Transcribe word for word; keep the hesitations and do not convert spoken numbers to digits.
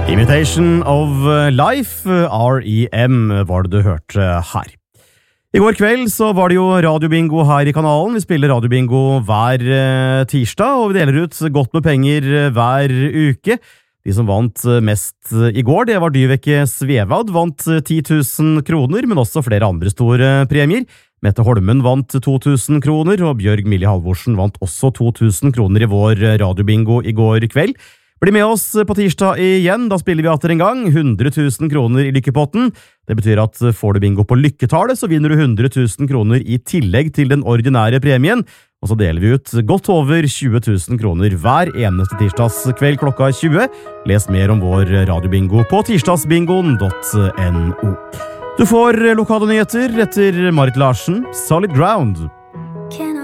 Imitation of Life, R E M, var det du hørte her. I går kveld så var det jo radiobingo her i kanalen. Vi spiller radiobingo hver tirsdag, og vi deler ut godt med penger hver uke. De som vant mest i går, det var Dyveke Svevad, vant ti tusen kroner, men også flere andre store premier. Mette Holmen vant to tusen kroner, og Bjørg Millie Halvorsen vant også to tusen kroner i vår radiobingo i går kveld. Bli med oss på tirsdag igjen, da spiller vi atter en gang hundre tusen kroner i lykkepotten. Det betyr at får du bingo på lykketallet, så vinner du hundre tusen kroner i tillegg til den ordinære premien, og så deler vi ut godt over tjue tusen kroner hver eneste tirsdagskveld klokka tjue. Les mer om vår radiobingo på tirsdagsbingoen punktum no. Du får lokale nyheter etter Marit Larsen, Solid Ground. Can I